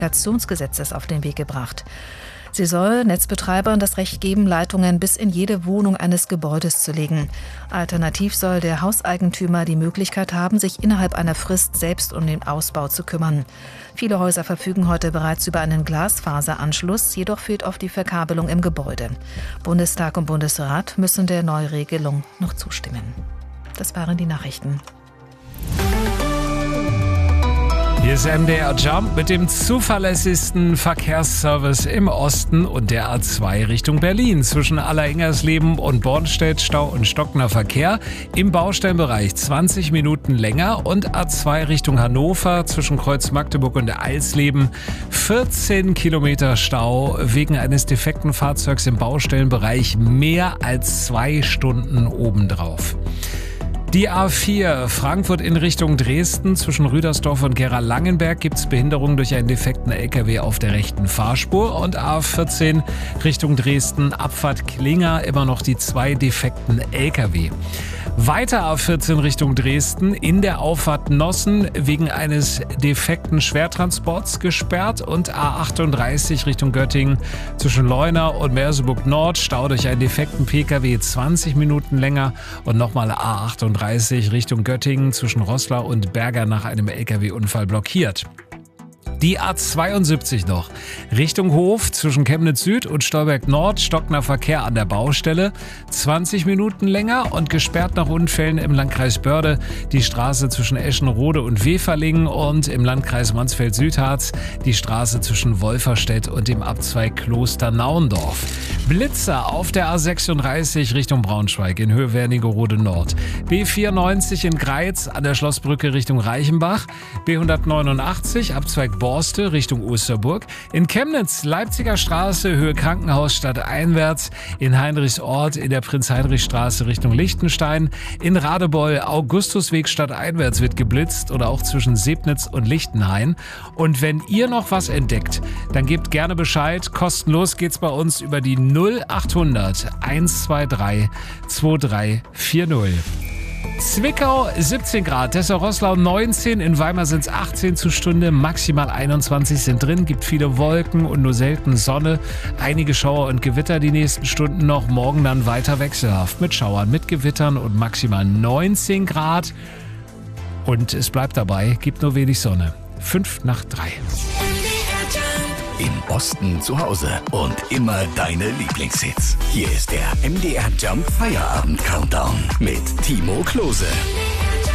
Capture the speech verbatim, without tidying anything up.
Telekommunikationsgesetzes auf den Weg gebracht. Sie soll Netzbetreibern das Recht geben, Leitungen bis in jede Wohnung eines Gebäudes zu legen. Alternativ soll der Hauseigentümer die Möglichkeit haben, sich innerhalb einer Frist selbst um den Ausbau zu kümmern. Viele Häuser verfügen heute bereits über einen Glasfaseranschluss, jedoch fehlt oft die Verkabelung im Gebäude. Bundestag und Bundesrat müssen der Neuregelung noch zustimmen. Das waren die Nachrichten. Hier ist M D R Jump mit dem zuverlässigsten Verkehrsservice im Osten und der A zwei Richtung Berlin. Zwischen Alleringers-Leben und Bornstedt Stau und stockender Verkehr. Im Baustellenbereich zwanzig Minuten länger und A zwei Richtung Hannover zwischen Kreuz Magdeburg und Eisleben vierzehn Kilometer Stau wegen eines defekten Fahrzeugs im Baustellenbereich, mehr als zwei Stunden obendrauf. Die A vier Frankfurt in Richtung Dresden zwischen Rüdersdorf und Gera-Langenberg gibt es Behinderungen durch einen defekten L K W auf der rechten Fahrspur. Und A vierzehn Richtung Dresden, Abfahrt Klinger, immer noch die zwei defekten L K W. Weiter A vierzehn Richtung Dresden, in der Auffahrt Nossen wegen eines defekten Schwertransports gesperrt. Und A achtunddreißig Richtung Göttingen zwischen Leuna und Merseburg Nord, Stau durch einen defekten P K W zwanzig Minuten länger. Und nochmal A achtunddreißig Richtung Göttingen zwischen Roßlau und Berger nach einem L K W-Unfall blockiert. Die A zweiundsiebzig noch. Richtung Hof zwischen Chemnitz Süd und Stolberg Nord, stockender Verkehr an der Baustelle. zwanzig Minuten länger und gesperrt nach Unfällen im Landkreis Börde. Die Straße zwischen Eschenrode und Weferlingen und im Landkreis Mansfeld-Südharz die Straße zwischen Wolferstedt und dem Abzweig Kloster-Naundorf. Blitzer auf der A sechsunddreißig Richtung Braunschweig in Höhe Wernigerode Nord. B vierundneunzig in Greiz an der Schlossbrücke Richtung Reichenbach. B hundertneunundachtzig Abzweig Borste Richtung Osterburg. In Chemnitz Leipziger Straße Höhe Krankenhaus stadteinwärts. In Heinrichsort in der Prinz-Heinrich-Straße Richtung Lichtenstein. In Radebeul Augustusweg stadteinwärts wird geblitzt oder auch zwischen Sebnitz und Lichtenhain. Und wenn ihr noch was entdeckt, dann gebt gerne Bescheid. Kostenlos geht's bei uns über die null achthundert hundertzweiundzwanzig drei vier null. Zwickau siebzehn Grad, Dessau-Roßlau neunzehn, in Weimar sind es achtzehn zur Stunde, maximal einundzwanzig sind drin, gibt viele Wolken und nur selten Sonne, einige Schauer und Gewitter die nächsten Stunden noch, morgen dann weiter wechselhaft mit Schauern, mit Gewittern und maximal neunzehn Grad und es bleibt dabei, gibt nur wenig Sonne. fünf nach drei. Im Osten zu Hause und immer deine Lieblingshits. Hier ist der M D R Jump Feierabend Countdown mit Timo Klose.